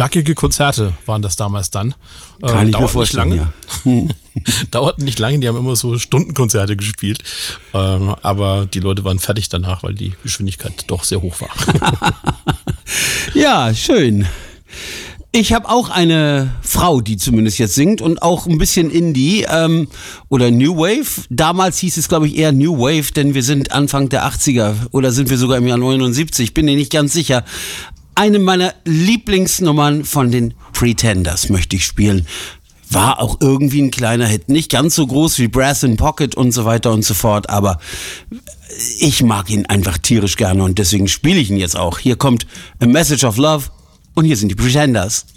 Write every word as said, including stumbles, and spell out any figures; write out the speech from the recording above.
knackige Konzerte waren das damals dann. Kann äh, ich mir vorstellen, nicht lange. ja. Dauerten nicht lange, die haben immer so Stundenkonzerte gespielt. Ähm, aber die Leute waren fertig danach, weil die Geschwindigkeit doch sehr hoch war. Ja, schön. Ich habe auch eine Frau, die zumindest jetzt singt und auch ein bisschen Indie ähm, oder New Wave. Damals hieß es, glaube ich, eher New Wave, denn wir sind Anfang der achtziger oder sind wir sogar im Jahr neunundsiebzig, bin mir nicht ganz sicher. Eine meiner Lieblingsnummern von den Pretenders möchte ich spielen. War auch irgendwie ein kleiner Hit. Nicht ganz so groß wie Brass in Pocket und so weiter und so fort, aber ich mag ihn einfach tierisch gerne und deswegen spiele ich ihn jetzt auch. Hier kommt A Message of Love und hier sind die Pretenders.